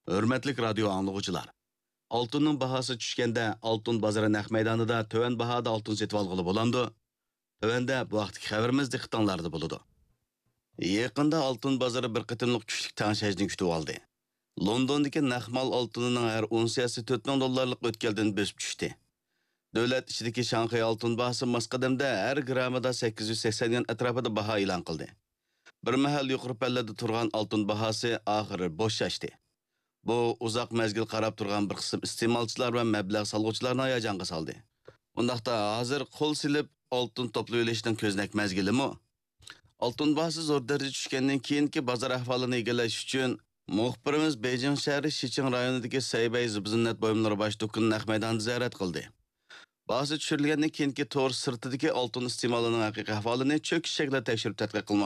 Hürmetlik radyo anlıqçılar. Altının bahası düşkende altın bazarı naq meydanida töven bahada altın setip algılı bolandı. Tövende bu vaqtki xabarimiz diqqatinglarda buludu. Yaqında altın bazarı bir qitimliq kuchlik tanshajni kutib oldi. Londondagi naqmal oltinining har unsiyasi 4000 dollarlik o'tkaldan bosib tushdi. Davlat ichidagi Shanxay oltin bahasi masqadamda har gramida 880 yuan atrofida baho e'lon qildi. Bir mahal yuqori pallada turgan oltin bahasi oxiri bo'shashdi. Bu uzoq mezgil qarab turgan bir qism iste'molchilar va mablag' solg'uvchilarni hayajonga soldi. Undaqda hozir qo'l silib oltin to'plab olishning ko'znak mezgilimi? Oltin bahasi zo'r darajada tushgandan keyingi bozor ahvolini egallash uchun muxbirimiz Beijing shahri Shiching rayonidagi Saybay Zibzinnat buyumlari bosh do'koni naq maydonida ziyorat qildi. Bahasi tushirilgandan keyingi to'r sirtidagi oltin iste'molining haqiqiy ahvolini cho'kis shaklda tekshirib tadqiq qilmoqda.